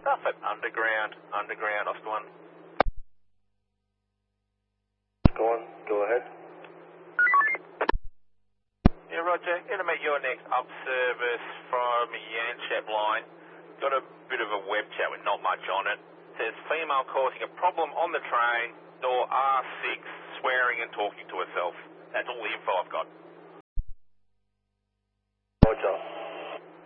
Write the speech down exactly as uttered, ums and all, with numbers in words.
Stuff at Underground, Underground, Oscar one. Go on, go ahead. Yeah, Roger. Gonna make your next up service from Yanchep line. Got a bit of a web chat with not much on it. Says female causing a problem on the train, door R six, swearing and talking to herself. That's all the info I've got. Roger.